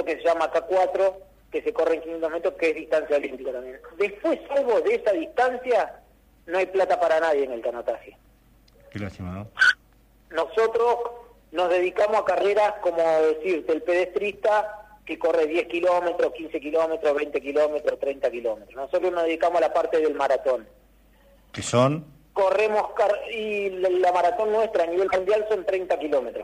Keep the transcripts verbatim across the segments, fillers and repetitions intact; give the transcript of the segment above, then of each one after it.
que se llama K cuatro, que se corre en quinientos metros, que es distancia olímpica también. Después, salvo de esa distancia, no hay plata para nadie en el canotaje. Qué lástima, ¿no? Nosotros nos dedicamos a carreras como decirte, el pedestrista, que corre diez kilómetros, quince kilómetros, veinte kilómetros, treinta kilómetros. Nosotros nos dedicamos a la parte del maratón. ¿Qué son? Corremos, car y la, la maratón nuestra a nivel mundial son treinta kilómetros.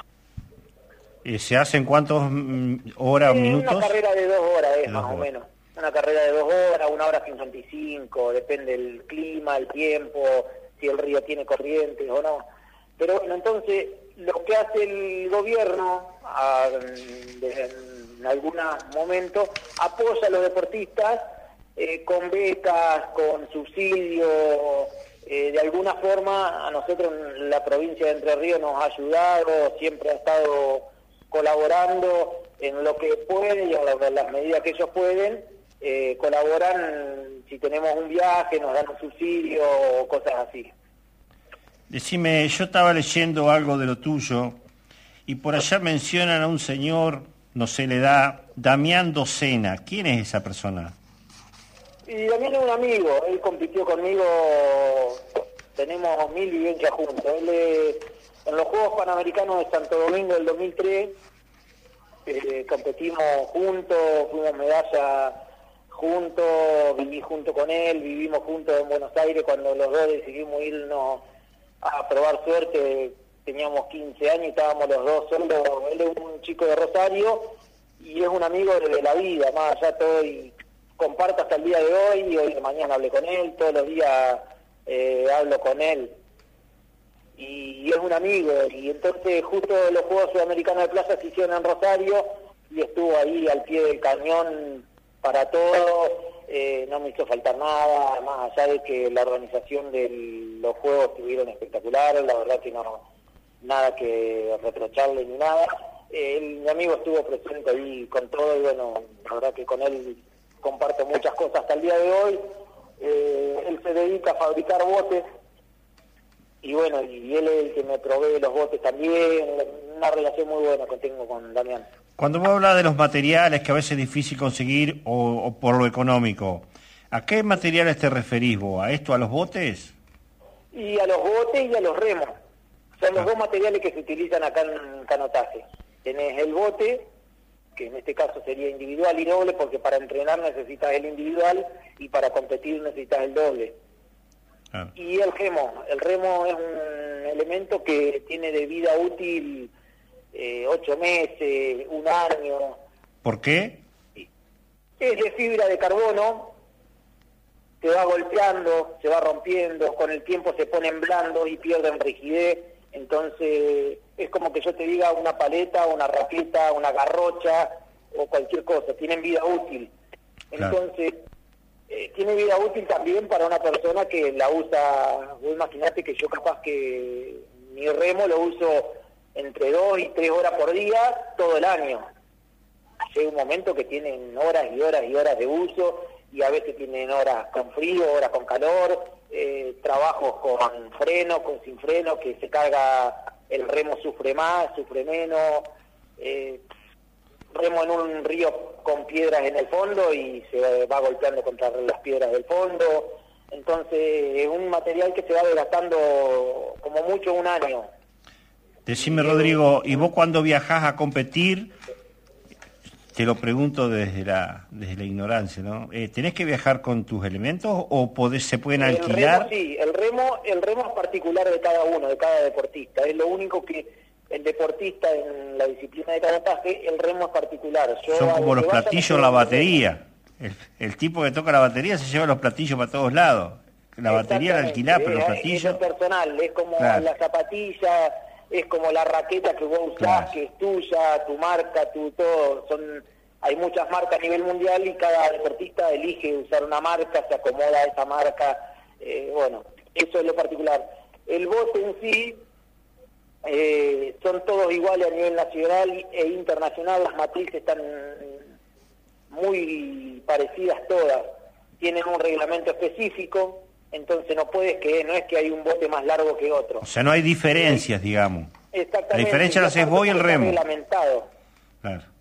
¿Y se hacen cuántos mm, horas, eh, minutos? Una carrera de dos horas, es, de más dos o horas. menos. Una carrera de dos horas, una hora cincuenta y cinco, depende del clima, el tiempo, si el río tiene corrientes o no. Pero bueno, entonces, lo que hace el gobierno, a, de, en algunos momentos, apoya a los deportistas eh, con becas, con subsidios, eh, de alguna forma a nosotros en la provincia de Entre Ríos nos ha ayudado, siempre ha estado colaborando en lo que puede y en, lo, en las medidas que ellos pueden, eh, colaboran si tenemos un viaje, nos dan un subsidio o cosas así. Decime, yo estaba leyendo algo de lo tuyo y por allá mencionan a un señor, no sé, le da Damián Docena. ¿Quién es esa persona? Y Damián es un amigo, él compitió conmigo, tenemos mil vivencias juntos. Él eh, en los Juegos Panamericanos de Santo Domingo del dos mil tres eh, competimos juntos, fuimos medalla juntos, viví junto con él, vivimos juntos en Buenos Aires cuando los dos decidimos irnos a probar suerte. Teníamos quince años y estábamos los dos solos. Él es un chico de Rosario y es un amigo de la vida, más allá todo, y comparto hasta el día de hoy, y hoy de mañana hablé con él, todos los días eh, hablo con él, y, y es un amigo, y entonces justo los Juegos Sudamericanos de Playa se hicieron en Rosario, y estuvo ahí al pie del cañón para todo, eh, no me hizo faltar nada, más allá de que la organización de los Juegos estuvieron espectaculares, la verdad que no, nada que reprocharle ni nada. Eh, el, mi amigo estuvo presente ahí con todo, y bueno, la verdad que con él comparto muchas cosas hasta el día de hoy. Eh, él se dedica a fabricar botes, y bueno, y él es el que me provee los botes también, una relación muy buena que tengo con Damián. Cuando vos hablas de los materiales que a veces es difícil conseguir o, o por lo económico, ¿a qué materiales te referís vos? ¿A esto, a los botes? Y a los botes y a los remos. Son los ah. dos materiales que se utilizan acá en canotaje. Tenés el bote, que en este caso sería individual y doble, porque para entrenar necesitas el individual y para competir necesitas el doble. Ah. Y el remo. El remo es un elemento que tiene de vida útil eh, ocho meses, un año. ¿Por qué? Es de fibra de carbono, te va golpeando, se va rompiendo, con el tiempo se ponen blandos y pierden rigidez. Entonces es como que yo te diga una paleta, una raqueta, una garrocha o cualquier cosa, tienen vida útil. Entonces, claro. eh, tiene vida útil también para una persona que la usa. Vos imaginate que yo capaz que mi remo lo uso entre dos y tres horas por día todo el año. Llega un momento que tienen horas y horas y horas de uso, y a veces tienen horas con frío, horas con calor, eh, trabajos con freno, con sin freno, que se carga, el remo sufre más, sufre menos, eh, remo en un río con piedras en el fondo y se va golpeando contra las piedras del fondo. Entonces es un material que se va desgastando como mucho un año. Decime, Rodrigo, ¿y vos cuando viajás a competir, te lo pregunto desde la desde la ignorancia, ¿no? Eh, ¿Tenés que viajar con tus elementos o podés, se pueden alquilar? El remo, sí, el remo, el remo es particular de cada uno, de cada deportista. Es lo único que el deportista en la disciplina de canotaje, el remo es particular. Yo Son como los platillos en la batería. El, el tipo que toca la batería se lleva los platillos para todos lados. La batería la alquilás, pero los platillos... Es personal, es como claro. la zapatilla, es como la raqueta que vos usás, claro. que es tuya, tu marca, tu todo. Son, hay muchas marcas a nivel mundial y cada deportista elige usar una marca, se acomoda a esa marca. Eh, bueno, eso es lo particular. El bote en sí, eh, son todos iguales a nivel nacional e internacional, las matrices están muy parecidas todas, tienen un reglamento específico, entonces no puedes que no es que hay un bote más largo que otro. O sea, no hay diferencias, digamos. Exactamente. La diferencia la haces vos y el remo. Reglamentado. Claro.